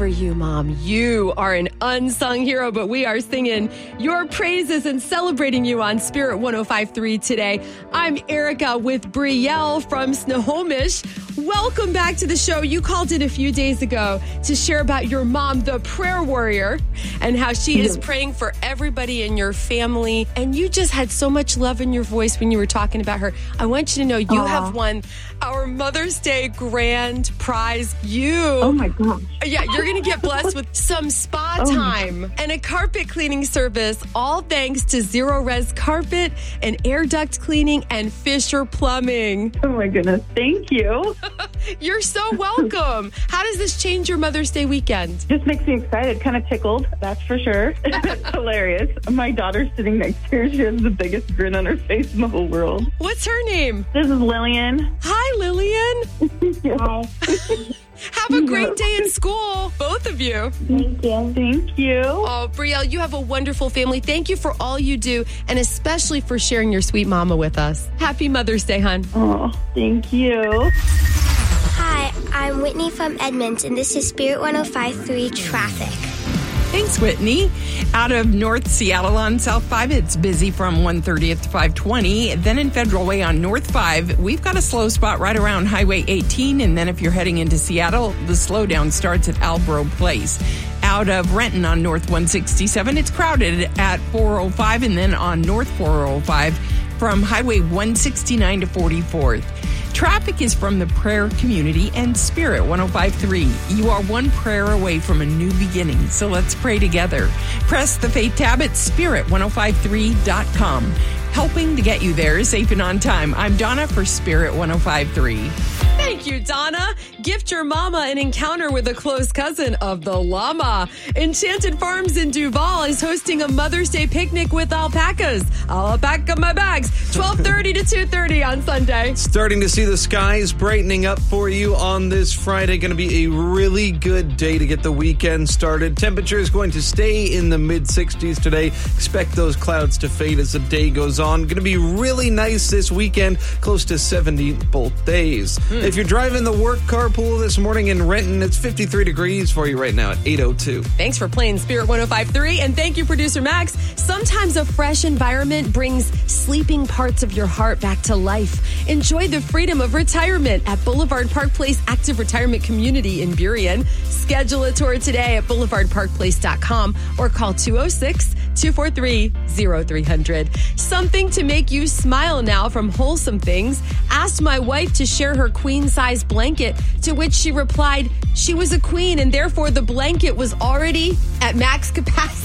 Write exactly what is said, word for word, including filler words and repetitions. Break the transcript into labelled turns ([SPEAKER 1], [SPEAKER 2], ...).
[SPEAKER 1] for you, Mom. You are an unsung hero, but we are singing your praises and celebrating you on Spirit one oh five point three today. I'm Erica with Brielle from Snohomish. Welcome back to the show. You called in a few days ago to share about your mom, the prayer warrior, and how she is praying for everybody in your family. And you just had so much love in your voice when you were talking about her. I want you to know you
[SPEAKER 2] Aww.
[SPEAKER 1] have won our Mother's Day grand prize. You.
[SPEAKER 2] Oh my gosh.
[SPEAKER 1] Yeah, you're going to get blessed with some spa
[SPEAKER 2] Oh.
[SPEAKER 1] time and a carpet cleaning service, all thanks to Zero Res Carpet and Air Duct Cleaning and Fisher Plumbing.
[SPEAKER 2] Oh my goodness. Thank you.
[SPEAKER 1] You're so welcome. How does this change your Mother's Day weekend?
[SPEAKER 2] Just makes me excited, kind of tickled, that's for sure. It's hilarious. My daughter's sitting next to her. She has the biggest grin on her face in the whole world.
[SPEAKER 1] What's her name?
[SPEAKER 2] This is Lillian.
[SPEAKER 1] Hi, Lillian.
[SPEAKER 2] Hi.
[SPEAKER 1] Have a great day at school, both of you.
[SPEAKER 2] Thank you. Thank you.
[SPEAKER 1] Oh, Brielle, you have a wonderful family. Thank you for all you do, and especially for sharing your sweet mama with us. Happy Mother's Day, hon.
[SPEAKER 2] Oh, thank you.
[SPEAKER 3] Hi, I'm Whitney from Edmonds, and this is Spirit one oh five point three Traffic.
[SPEAKER 4] Thanks, Whitney. Out of North Seattle on South five, it's busy from one thirtieth to five twenty. Then in Federal Way on North five, we've got a slow spot right around Highway eighteen. And then if you're heading into Seattle, the slowdown starts at Albro Place. Out of Renton on North one sixty-seven, it's crowded at four oh five. And then on North four oh five from Highway one sixty-nine to forty-fourth. Traffic is from the prayer community and Spirit one oh five point three. You are one prayer away from a new beginning, so let's pray together. Press the Faith tab at spirit one oh five point three dot com. Helping to get you there safe and on time. I'm Donna for Spirit one oh five point three.
[SPEAKER 1] Thank you, Donna. Gift your mama an encounter with a close cousin of the llama. Enchanted Farms in Duval is hosting a Mother's Day picnic with alpacas. I'll alpaca my bags. twelve thirty to two thirty on Sunday.
[SPEAKER 5] Starting to see the skies brightening up for you on this Friday. Going to be a really good day to get the weekend started. Temperature is going to stay in the mid sixties today. Expect those clouds to fade as the day goes on. Going to be really nice this weekend. Close to seventy both days. Hmm. If you're driving the work carpool this morning in Renton, it's fifty-three degrees for you right now at eight oh two.
[SPEAKER 1] Thanks for playing Spirit one oh five point three, and thank you, producer Max. Sometimes a fresh environment brings sleeping parts of your heart back to life. Enjoy the freedom of retirement at Boulevard Park Place Active Retirement Community in Burien. Schedule a tour today at boulevard park place dot com or call two oh six, two four three, oh three hundred. Something to make you smile now from Wholesome Things. Asked my wife to share her queen-size blanket, to which she replied she was a queen and therefore the blanket was already at max capacity.